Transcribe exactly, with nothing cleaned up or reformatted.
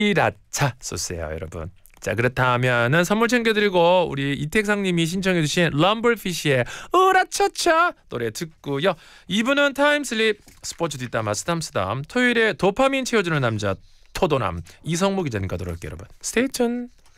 스리라차 소스예요, 여러분. 자, 그렇다면은 선물 챙겨드리고 우리 이택상님이 신청해주신 럼블피쉬의 으라차차 노래 듣고요. 이 부는 타임슬립 스포츠 뒷담화 쓰담쓰담 토요일에 도파민 채워주는 남자 토도남 이성무 기자님 가도록 할게요, 여러분. 스테이 tuned.